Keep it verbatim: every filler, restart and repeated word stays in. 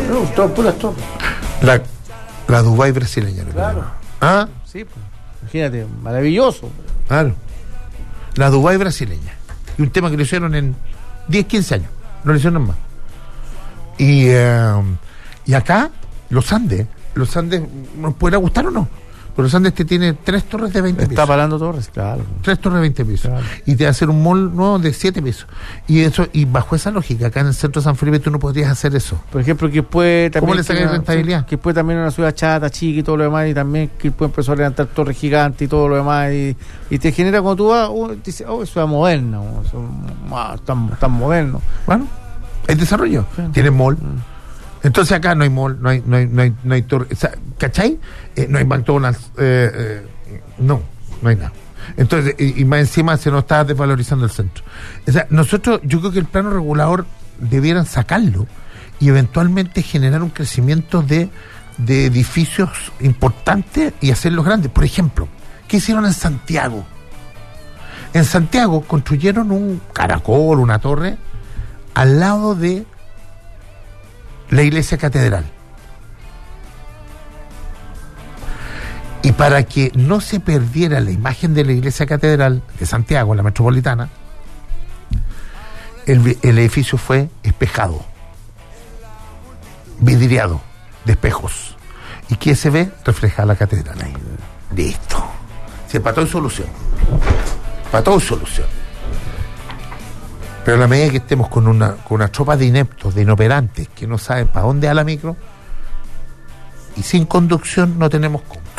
No, todas puras torres. La, la Dubái brasileña. Claro. ¿Ah? Sí, pues. Imagínate, maravilloso. Claro. La Dubái brasileña. Y un tema que lo hicieron en diez, quince años. No lo hicieron más. Y, eh, y acá, los Andes, los Andes, ¿nos podrá gustar o no? Pero los Andes te tiene tres torres de veinte Está pisos. Está parando torres, claro. Tres torres de veinte pisos. Claro. Y te va a hacer un mall nuevo de siete pisos. Y eso, y bajo esa lógica, acá en el centro de San Felipe tú no podrías hacer eso. Por ejemplo, que puede también. ¿Cómo le sacas rentabilidad? Que puede también una ciudad chata, chica y todo lo demás, y también que puede empezar a levantar torres gigantes y todo lo demás, y, y te genera cuando tú vas, uh, te dice, oh, es ciudad moderna, oh, eso, ah, tan, tan moderno. Bueno, el desarrollo. Sí. Tiene mall. Mm. Entonces acá no hay mall, no hay, no hay, no hay, no hay torre. O sea, ¿cachai? Eh, no hay McDonald's, eh, eh, no, no hay nada. Entonces, y, y más encima se nos está desvalorizando el centro. O sea, nosotros, yo creo que el plano regulador debieran sacarlo y eventualmente generar un crecimiento de, de edificios importantes y hacerlos grandes. Por ejemplo, ¿qué hicieron en Santiago? En Santiago construyeron un caracol, una torre, al lado de la iglesia catedral. Y para que no se perdiera la imagen de la iglesia catedral de Santiago, la metropolitana, el, el edificio fue espejado, vidriado de espejos. ¿Y qué se ve? Refleja la catedral ahí. Listo. Se para todo hay solución. Para todo hay solución. Pero a la medida que estemos con una, con una tropa de ineptos, de inoperantes, que no saben para dónde va la micro, y sin conducción no tenemos cómo.